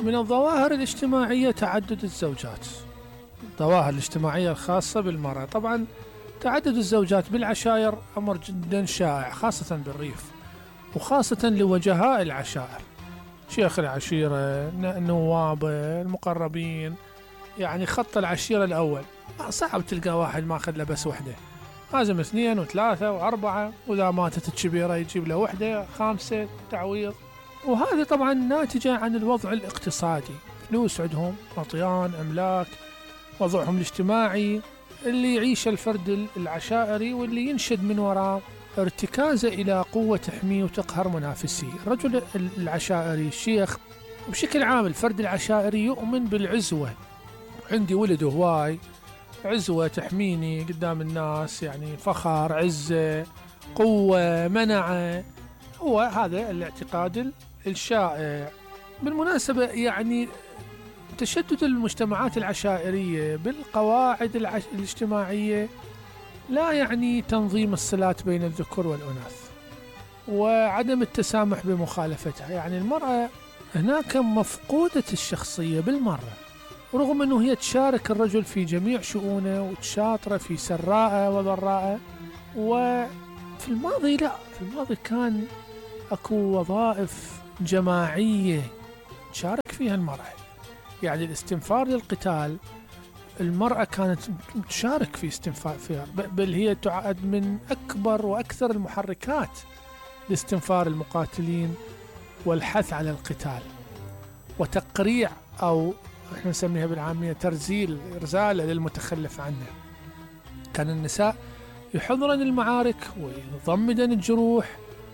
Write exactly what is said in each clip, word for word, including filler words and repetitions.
من الظواهر الاجتماعية تعدد الزوجات، الظواهر الاجتماعية الخاصة بالمرأة. طبعا تعدد الزوجات بالعشائر أمر جدا شائع خاصة بالريف، وخاصة لوجهاء العشائر، شيخ العشيرة، النواب، المقربين، يعني خط العشيرة الأول. صعب تلقى واحد ما أخذ له بس وحدة، لازم اثنين وثلاثة وأربعة، وإذا ماتت الكبيرة يجيب له وحدة خامسة تعويض. وهذه طبعا ناتجة عن الوضع الاقتصادي، فلوس عندهم، مطيان، أملاك، وضعهم الاجتماعي اللي يعيش الفرد العشائري، واللي ينشد من وراء ارتكازه إلى قوة تحميه وتقهر منافسيه. الرجل العشائري، الشيخ، وبشكل عام الفرد العشائري يؤمن بالعزوة، عندي ولد هواي، عزوة تحميني قدام الناس، يعني فخر، عزة، قوة، منعة. هو هذا الاعتقاد الشائع. بالمناسبة يعني تشدد المجتمعات العشائرية بالقواعد العش... الاجتماعية لا يعني تنظيم الصلات بين الذكور والأناث وعدم التسامح بمخالفتها. يعني المرأة هناك مفقودة الشخصية بالمرة، رغم أنه هي تشارك الرجل في جميع شؤونه وتشاطره في سراءه وضراءه. وفي الماضي لا، في الماضي كان أكو وظائف جماعية تشارك فيها المرأة، يعني الاستنفار للقتال المرأة كانت تشارك في استنفار فيها، بل هي تعد من أكبر وأكثر المحركات لاستنفار المقاتلين والحث على القتال وتقريع، أو احنا نسميها بالعامية ترزيل، إرزالة للمتخلف عنه. كان النساء يحضرن المعارك ويضمدن الجروح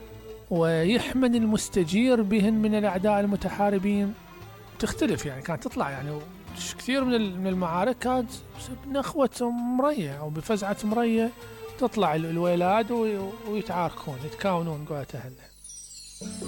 ويحمن المستجير بهن من الأعداء المتحاربين. تختلف يعني، كانت تطلع يعني كثير من المعارك كانت بنخوة مرية أو بفزعة مرية، تطلع الولاد ويتعاركون، يتكاونون قوات أهلنا.